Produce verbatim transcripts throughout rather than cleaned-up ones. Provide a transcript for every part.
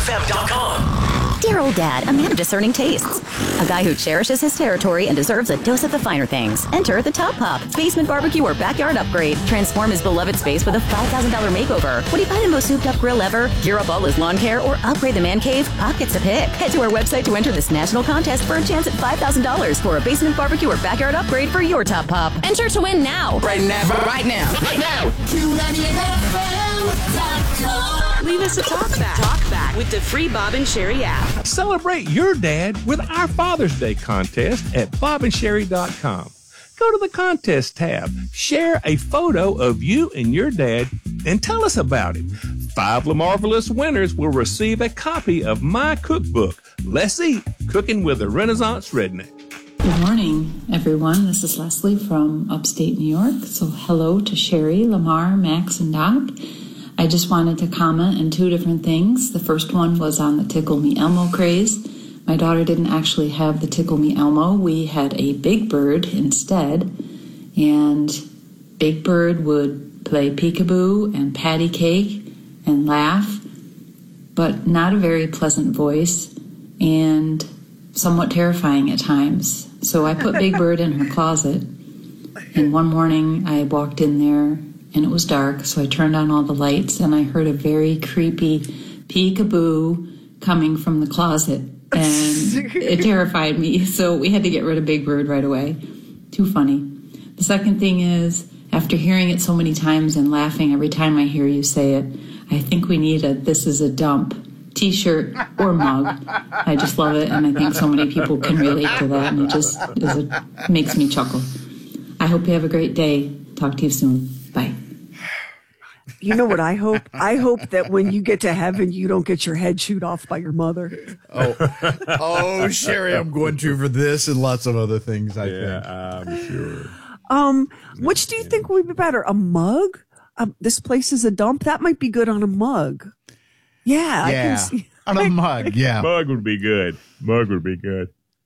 F M dot com. Dear old dad, a man of discerning tastes. A guy who cherishes his territory and deserves a dose of the finer things. Enter the Top Pop, basement barbecue or backyard upgrade. Transform his beloved space with a five thousand dollars makeover. Would he buy the most souped up grill ever, gear up all his lawn care, or upgrade the man cave? Pop gets a pick. Head to our website to enter this national contest for a chance at five thousand dollars for a basement barbecue or backyard upgrade for your Top Pop. Enter to win now. Right now. Right now. Right now. Q ninety-eight F M dot com. Leave us a talk back. Talk back with the free Bob and Sherry app. Celebrate your dad with our Father's Day contest at bob and sherry dot com. Go to the contest tab, share a photo of you and your dad, and tell us about it. Five LaMarvelous winners will receive a copy of my cookbook, Let's Eat, Cooking with a Renaissance Redneck. Good morning, everyone. This is Leslie from upstate New York. So hello to Sherry, Lamar, Max, and Doc. I just wanted to comment on two different things. The first one was on the Tickle Me Elmo craze. My daughter didn't actually have the Tickle Me Elmo. We had a Big Bird instead. And Big Bird would play peekaboo and patty cake and laugh, but not a very pleasant voice and somewhat terrifying at times. So I put Big Bird in her closet. And one morning I walked in there and it was dark, so I turned on all the lights, and I heard a very creepy peekaboo coming from the closet, and it terrified me, so we had to get rid of Big Bird right away. Too funny. The second thing is, after hearing it so many times and laughing every time I hear you say it, I think we need a This Is a Dump t-shirt or mug. I just love it, and I think so many people can relate to that, and it just is a, makes me chuckle. I hope you have a great day. Talk to you soon. Bye. You know what I hope? I hope that when you get to heaven, you don't get your head chewed off by your mother. Oh, oh, Sherry, I'm going to for this and lots of other things, I yeah, think. I'm sure. Um, which do you think would be better? A mug? Um, this place is a dump? That might be good on a mug. Yeah. Yeah, I can see. on a mug, yeah. Mug would be good. Mug would be good.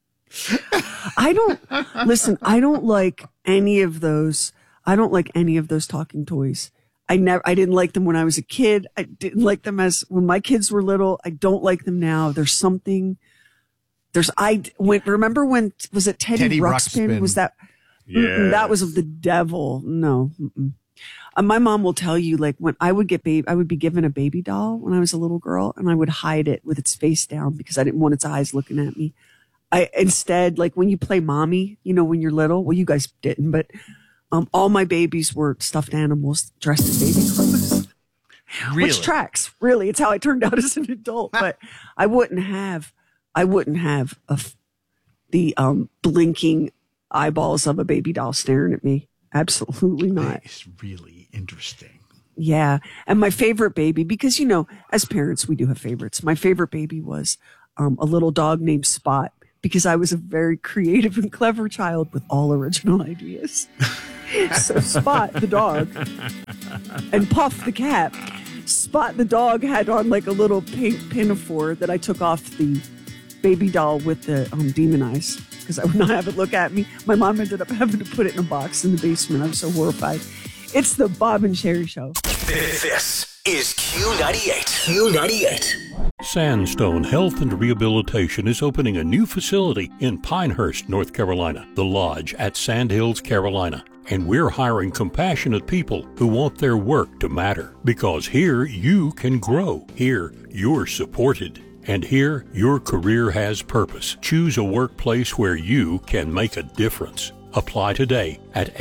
I don't, listen, I don't like any of those. I don't like any of those talking toys. I never, I didn't like them when I was a kid. I didn't like them as when my kids were little. I don't like them now. There's something, there's, I, when, remember when, was it Teddy, Teddy Ruxpin? Ruxpin. Was that, Yeah. that was of the devil. No. Uh, my mom will tell you, like, when I would get baby, I would be given a baby doll when I was a little girl, and I would hide it with its face down because I didn't want its eyes looking at me. I, instead, like when you play mommy, you know, when you're little, well, you guys didn't, but Um, all my babies were stuffed animals dressed in baby clothes. Really? Which tracks, really. It's how I turned out as an adult. But I wouldn't have, I wouldn't have a, the um, blinking eyeballs of a baby doll staring at me. Absolutely not. It's really interesting. Yeah. And my favorite baby, because, you know, as parents, we do have favorites. My favorite baby was um, a little dog named Spot, because I was a very creative and clever child with all original ideas. So Spot, the dog, and Puff, the cat. Spot, the dog, had on like a little pink pinafore that I took off the baby doll with the um, demon eyes because I would not have it look at me. My mom ended up having to put it in a box in the basement. I was so horrified. It's the Bob and Sherry Show. This is Q ninety-eight. Q ninety-eight. Sandstone Health and Rehabilitation is opening a new facility in Pinehurst, North Carolina, The Lodge at Sandhills, Carolina. And we're hiring compassionate people who want their work to matter. Because here you can grow. Here you're supported. And here your career has purpose. Choose a workplace where you can make a difference. Apply today at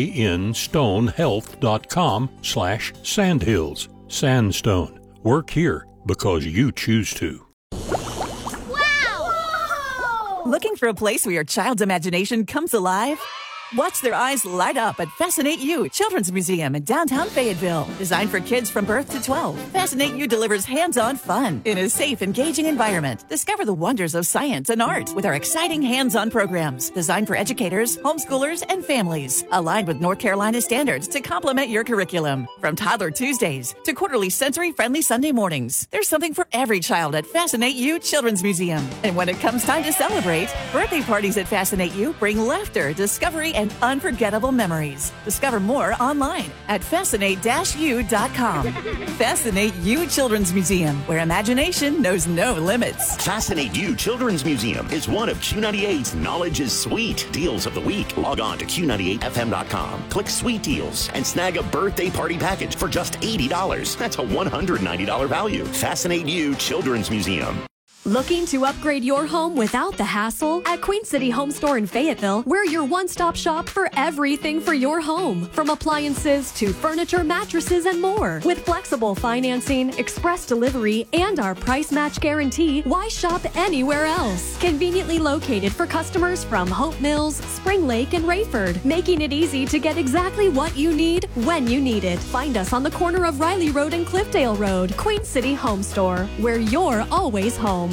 sanstonehealth.com slash sandhills. Sandstone. Work here because you choose to. Wow! Looking for a place where your child's imagination comes alive? Watch their eyes light up at Fascinate You Children's Museum in downtown Fayetteville. Designed for kids from birth to twelve, Fascinate You delivers hands-on fun in a safe, engaging environment. Discover the wonders of science and art with our exciting hands-on programs designed for educators, homeschoolers, and families. Aligned with North Carolina standards to complement your curriculum. From Toddler Tuesdays to quarterly sensory-friendly Sunday mornings, there's something for every child at Fascinate You Children's Museum. And when it comes time to celebrate, birthday parties at Fascinate You bring laughter, discovery, and and unforgettable memories. Discover more online at fascinate dash u dot com. Fascinate U Children's Museum, where imagination knows no limits. Fascinate You Children's Museum is one of Q ninety-eight's Knowledge is Sweet deals of the week. Log on to Q ninety-eight F M dot com, click Sweet Deals, and snag a birthday party package for just eighty dollars. That's a one hundred ninety dollars value. Fascinate You Children's Museum. Looking to upgrade your home without the hassle? At Queen City Home Store in Fayetteville, we're your one-stop shop for everything for your home. From appliances to furniture, mattresses, and more. With flexible financing, express delivery, and our price match guarantee, why shop anywhere else? Conveniently located for customers from Hope Mills, Spring Lake, and Rayford, making it easy to get exactly what you need when you need it. Find us on the corner of Riley Road and Cliffdale Road. Queen City Home Store, where you're always home.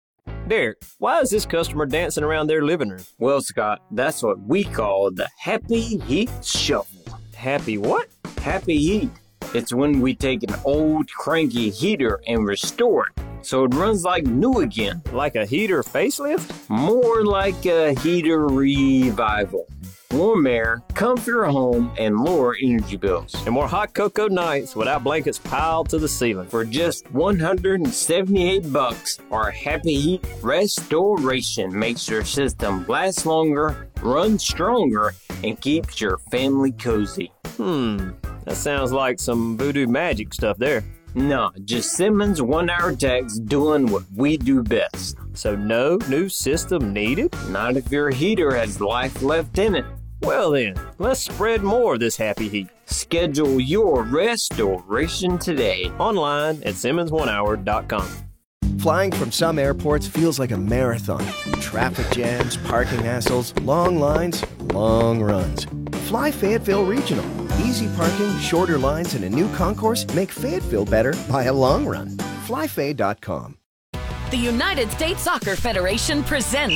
Derek, why is this customer dancing around their living room? Well, Scott, that's what we call the Happy Heat Shuffle. Happy what? Happy Heat. It's when we take an old cranky heater and restore it so it runs like new again. Like a heater facelift? More like a heater revival. Warm air, comfier home, and lower energy bills. And more hot cocoa nights without blankets piled to the ceiling. For just one hundred seventy-eight bucks, our Happy Heat Restoration makes your system last longer, run stronger, and keeps your family cozy. Hmm, that sounds like some voodoo magic stuff there. No, just Simmons one-hour techs doing what we do best. So no new system needed? Not if your heater has life left in it. Well then, let's spread more of this happy heat. Schedule your restoration today. Online at simmons one hour dot com. Flying from some airports feels like a marathon. Traffic jams, parking hassles, long lines, long runs. Fly Fayetteville Regional. Easy parking, shorter lines, and a new concourse make Fayetteville better by a long run. fly fay dot com. The United States Soccer Federation presents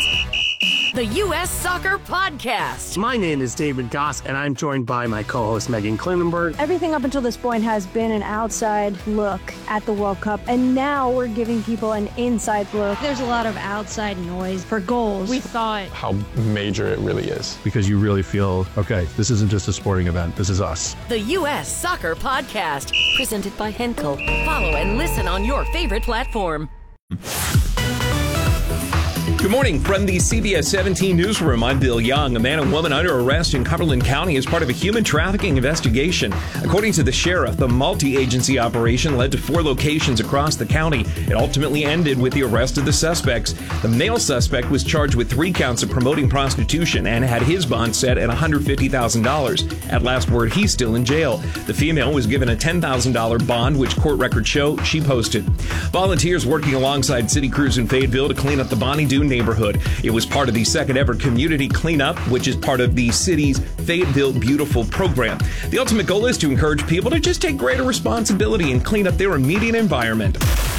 the U S Soccer Podcast. My name is David Goss, and I'm joined by my co-host Megan Klinenberg. Everything up until this point has been an outside look at the World Cup, and now we're giving people an inside look. There's a lot of outside noise for goals. We thought how major it really is. Because you really feel, okay, this isn't just a sporting event, this is us. The U S Soccer Podcast, presented by Henkel. Follow and listen on your favorite platform. Good morning from the C B S seventeen newsroom. I'm Bill Young. A man and woman under arrest in Cumberland County as part of a human trafficking investigation. According to the sheriff, the multi-agency operation led to four locations across the county. It ultimately ended with the arrest of the suspects. The male suspect was charged with three counts of promoting prostitution and had his bond set at one hundred fifty thousand dollars. At last word, he's still in jail. The female was given a ten thousand dollars bond, which court records show she posted. Volunteers working alongside city crews in Fayetteville to clean up the Bonnie Doon neighborhood. It was part of the second ever community cleanup, which is part of the city's Fayetteville Beautiful program. The ultimate goal is to encourage people to just take greater responsibility and clean up their immediate environment.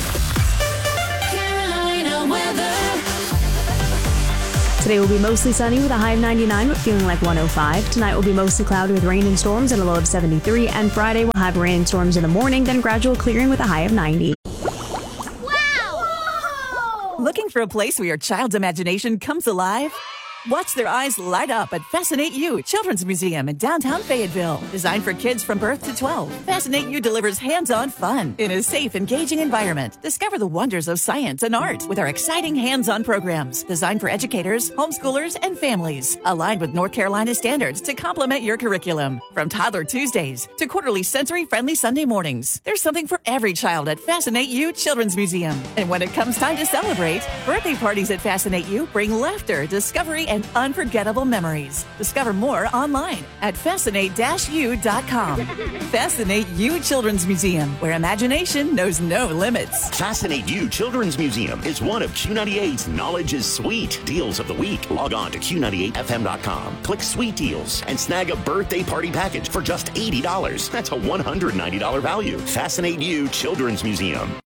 Carolina weather. Today will be mostly sunny with a high of ninety-nine, but feeling like one oh five. Tonight will be mostly cloudy with rain and storms and a low of seventy-three. And Friday will have rain and storms in the morning, then gradual clearing with a high of ninety. Looking for a place where your child's imagination comes alive? Watch their eyes light up at Fascinate You Children's Museum in downtown Fayetteville. Designed for kids from birth to twelve, Fascinate You delivers hands-on fun in a safe, engaging environment. Discover the wonders of science and art with our exciting hands-on programs designed for educators, homeschoolers, and families. Aligned with North Carolina standards to complement your curriculum. From Toddler Tuesdays to quarterly sensory-friendly Sunday mornings, there's something for every child at Fascinate You Children's Museum. And when it comes time to celebrate, birthday parties at Fascinate You bring laughter, discovery, and unforgettable memories. Discover more online at fascinate dash u dot com. Fascinate You Children's Museum, where imagination knows no limits. Fascinate You Children's Museum is one of Q ninety-eight's Knowledge is Sweet deals of the week. Log on to Q ninety-eight F M dot com, click Sweet Deals, and snag a birthday party package for just eighty dollars. That's a one hundred ninety dollars value. Fascinate You Children's Museum.